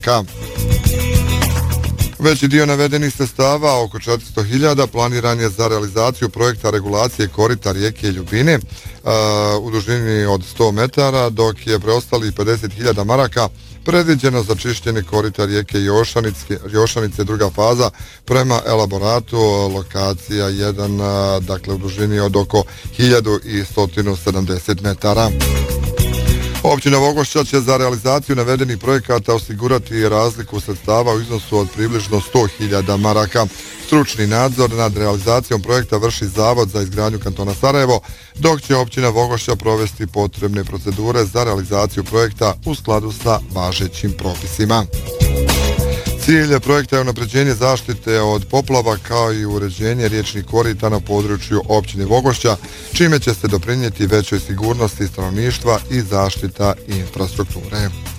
Veći dio navedenih sredstava, oko 400.000, planiran je za realizaciju projekta regulacije korita rijeke Ljubine u dužini od 100 metara, dok je preostali 50.000 maraka predviđeno za čišćenje korita rijeke Jošanice, druga faza, prema elaboratu lokacija 1, dakle u dužini od oko 1170 metara. Općina Vogošća će za realizaciju navedenih projekata osigurati razliku sredstava u iznosu od približno 100.000 maraka. Stručni nadzor nad realizacijom projekta vrši Zavod za izgradnju kantona Sarajevo, dok će općina Vogošća provesti potrebne procedure za realizaciju projekta u skladu sa važećim propisima. Cilj projekta je unapređenje zaštite od poplava kao i uređenje riječnih korita na području općine Vogošća, čime će se doprinijeti većoj sigurnosti stanovništva i zaštita infrastrukture.